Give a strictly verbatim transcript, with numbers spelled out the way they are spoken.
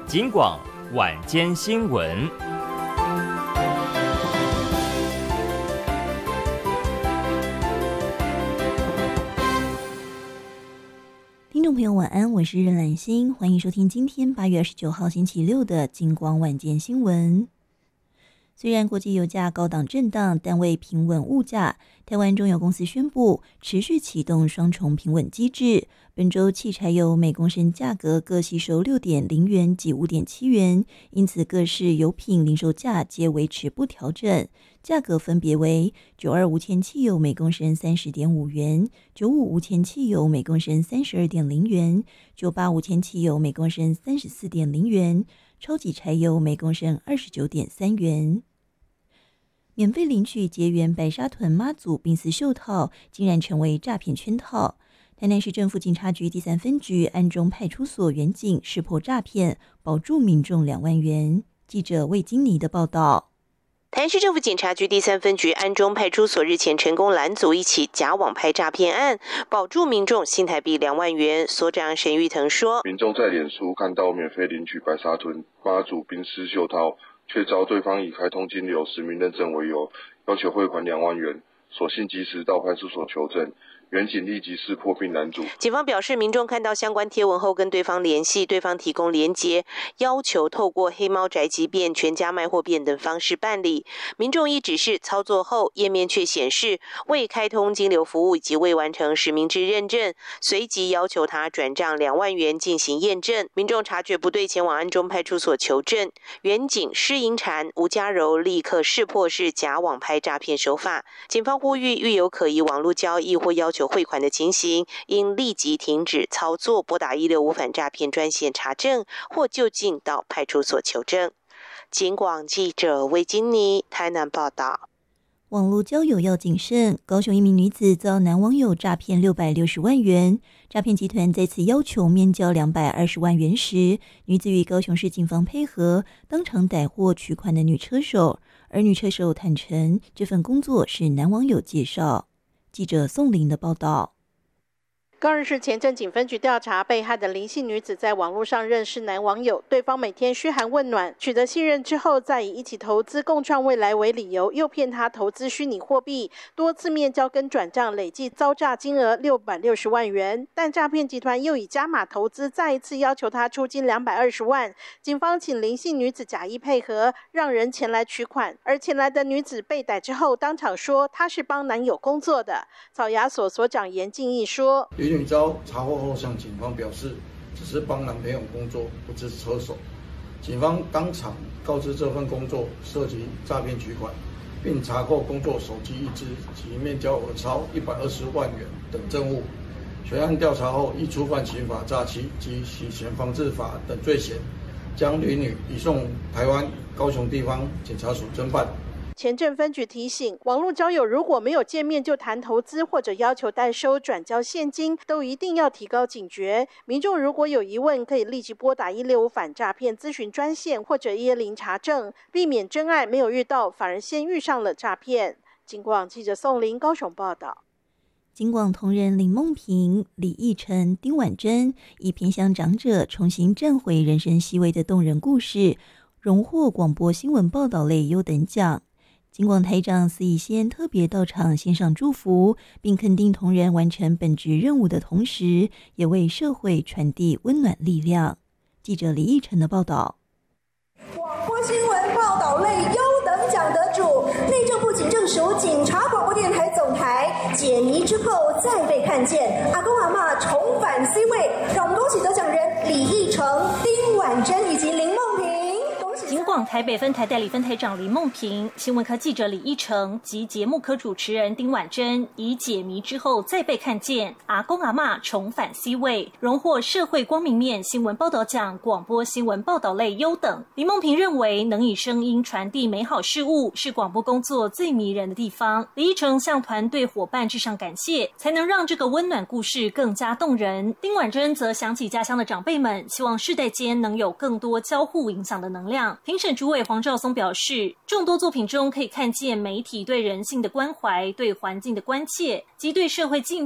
警广晚间新闻。 听众朋友晚安，我是任兰心，欢迎收听今天八月二十九号星期六的警广晚间新闻。虽然国际油价高档震荡，但为平稳物价，台湾中油公司宣布持续启动双重平稳机制。本周汽柴油每公升价格各吸收 六点零元及 五点七元，因此各式油品零售价皆维持不调整，价格分别为九二无铅汽油每公升 三十点五元，九五无铅汽油每公升 三十二点零元，九八无铅汽油每公升 三十四点零元，超级柴油每公升 二十九点三元。免费领取结缘白沙屯妈祖冰丝袖套，竟然成为诈骗圈套。台南市政府警察局第三分局安中派出所员警识破诈骗，保住民众两万元。记者魏金妮的报道。 台南市政府警察局第三分局安中派出所日前成功拦阻一起假网拍诈骗案，保住民众新台币两万元。所长沈玉腾说， 民众在脸书看到免费领取白沙屯妈祖冰丝袖套，却遭对方以开通金流实名认证为由，要求汇款两万元，所幸及时到派出所求证，员警立即识破并拦阻。 警方表示，民众看到相关贴文后跟对方联系，对方提供连结，要求透过黑猫宅急便、全家卖货便等方式办理。民众依指示操作后，页面却显示未开通金流服务以及未完成实名制认证，随即要求他转账两万元进行验证。民众察觉不对，前往安中派出所求证，员警施银婵、吴家柔立刻识破是假网拍诈骗手法。警方呼吁，遇有可疑网络交易或要求汇款的情形，应立即停止操作，拨打一六五反诈骗专线查证，或就近到派出所求证。警广记者魏金妮台南报道。 网络交友要谨慎，高雄一名女子遭男网友诈骗六百六十万元，诈骗集团再次要求面交两百二十万元时，女子与高雄市警方配合，当场逮获取款的女车手，而女车手坦承这份工作是男网友介绍。记者宋玲的报道。 高雄市前镇警分局调查，被害的林姓女子在网络上认识男网友，对方每天嘘寒问暖，取得信任之后，再以一起投资共创未来为理由，诱骗他投资虚拟货币，多次面交跟转账，累计遭诈金额六百六十万元。但诈骗集团又以加码投资，再一次要求他出金两百二十万。警方请林姓女子假意配合，让人前来取款，而前来的女子被逮之后，当场说她是帮男友工作的。草衙所所长严敬义说， 李女遭查获后向警方表示，只是帮男朋友工作，不是车手。警方当场告知这份工作涉及诈骗取款，并查扣工作手机一支及面交额超一百二十万元等证物。全案调查后，依触犯刑法诈欺及洗钱防治法等罪嫌，将李女移送台湾高雄地方检察署侦办。 前镇分局提醒，网络交友如果没有见面就谈投资或者要求代收转交现金，都一定要提高警觉。民众如果有疑问，可以立即拨打一六五反诈骗咨询专线或者一一零查证，避免真爱没有遇到，反而先遇上了诈骗。警广记者宋玲高雄报道。 警广同仁林梦萍、李义成、丁婉珍以偏乡长者重新站回人生细微的动人故事，荣获广播新闻报道类优等奖。警广台长司以先特别到场献上祝福，并肯定同仁完成本职任务的同时，也为社会传递温暖力量。记者李义成的报道。 广播新闻报道类优等奖得主，内政部警政署警察广播电台总台，解谜之后再被看见，阿公阿嬷重返 C 位，让我们恭喜得奖人李义成、丁婉珍以及林梦萍。 警广台北分台代理分台长林梦萍、新闻科记者李义成及节目科主持人丁婉珍以解谜之后再被看见，阿公阿嬷重返 C 位，荣获社会光明面新闻报道奖广播新闻报道类优等。林梦萍认为，能以声音传递美好事物是广播工作最迷人的地方。李义成向团队伙伴致上感谢，才能让这个温暖故事更加动人。丁婉珍则想起家乡的长辈们，希望世代间能有更多交互影响的能量。评审主委黄兆松表示，众多作品中可以看见媒体对人性的关怀、对环境的关切及对社会进